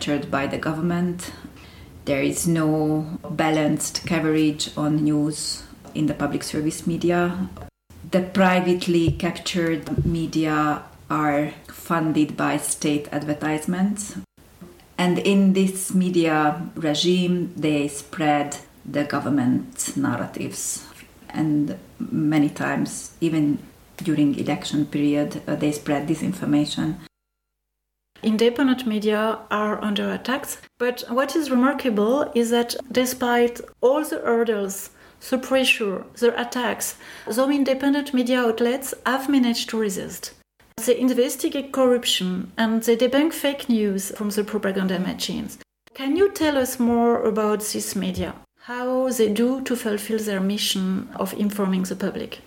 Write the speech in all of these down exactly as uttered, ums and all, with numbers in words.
captured by the government. There is no balanced coverage on news in the public service media. The privately captured media are funded by state advertisements. And in this media regime, they spread the government narratives. And many times, even during election period, uh, they spread disinformation. Independent media are under attacks, but what is remarkable is that despite all the hurdles, the pressure, the attacks, some independent media outlets have managed to resist. They investigate corruption and they debunk fake news from the propaganda machines. Can you tell us more about these media? How they do to fulfill their mission of informing the public?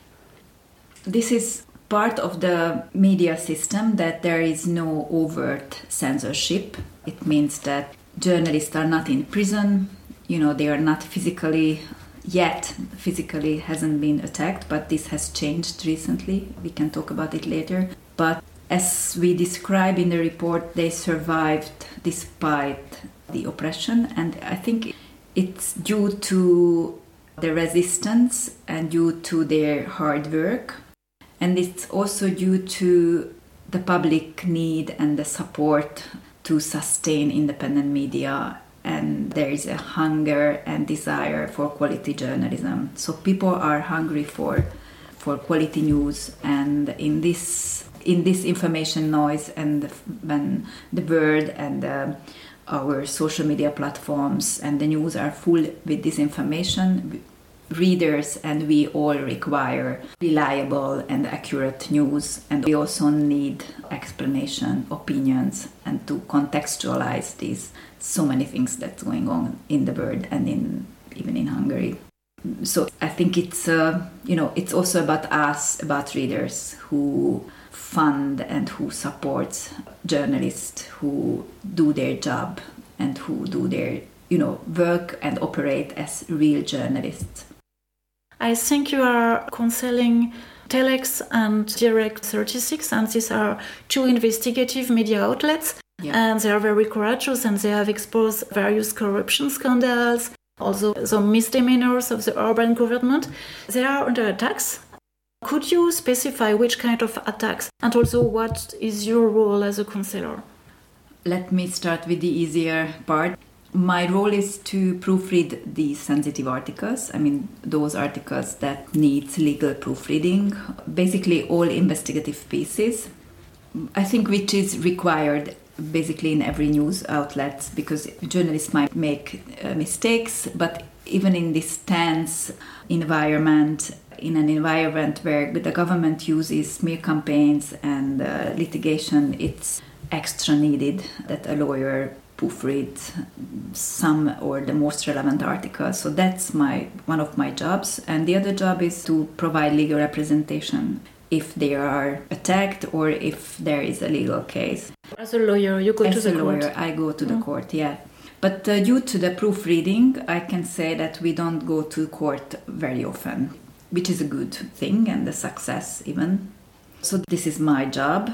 This is part of the media system that there is no overt censorship. It means that journalists are not in prison, you know, they are not physically, yet physically hasn't been attacked, but this has changed recently. We can talk about it later. But as we describe in the report, they survived despite the oppression, and I think it's due to the resistance and due to their hard work. And it's also due to the public need and the support to sustain independent media. And there is a hunger and desire for quality journalism. So people are hungry for for quality news. And in this in this information noise, and when the word and the our social media platforms and the news are full with this information, readers and we all require reliable and accurate news, and we also need explanation, opinions, and to contextualize these so many things that's going on in the world and in even in Hungary. So I think it's uh, you know it's also about us, about readers who fund and who supports journalists who do their job and who do their you know work and operate as real journalists. I think you are counseling Telex and Direct thirty-six, and these are two investigative media outlets. Yeah. And they are very courageous, and they have exposed various corruption scandals, also some misdemeanors of the urban government. They are under attacks. Could you specify which kind of attacks, and also what is your role as a counselor? Let me start with the easier part. My role is to proofread these sensitive articles. I mean, those articles that need legal proofreading, basically all investigative pieces. I think which is required basically in every news outlet, because journalists might make uh, mistakes, but even in this tense environment, in an environment where the government uses smear campaigns and uh, litigation, it's extra needed that a lawyer proofread some or the most relevant articles. So that's my one of my jobs. And the other job is to provide legal representation if they are attacked or if there is a legal case. As a lawyer, you go As to the a lawyer, court. I go to the Mm. court, yeah. But uh, due to the proofreading, I can say that we don't go to court very often, which is a good thing and a success even. So this is my job.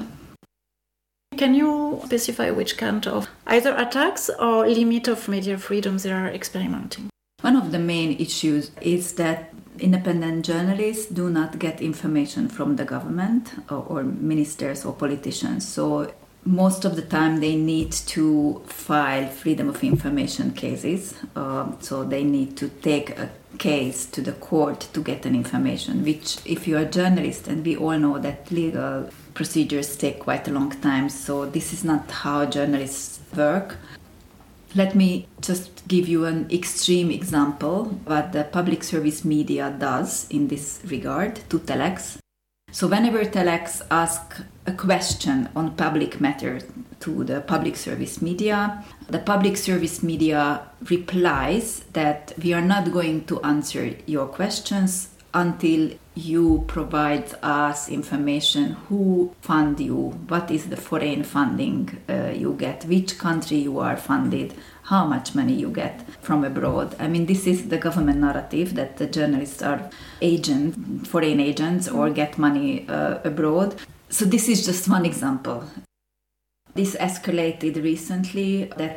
Can you specify which kind of either attacks or limit of media freedom they are experimenting? One of the main issues is that independent journalists do not get information from the government or, or ministers or politicians. So most of the time they need to file freedom of information cases. Uh, so they need to take a case to the court to get an information, which if you are a journalist, and we all know that legal procedures take quite a long time, so this is not how journalists work. Let me just give you an extreme example what the public service media does in this regard to Telex. So whenever Telex asks a question on public matter to the public service media, the public service media replies that we are not going to answer your questions until you provide us information who fund you, what is the foreign funding uh, you get, which country you are funded, how much money you get from abroad. I mean, this is the government narrative that the journalists are agents, foreign agents, or get money uh, abroad. So this is just one example. This escalated recently that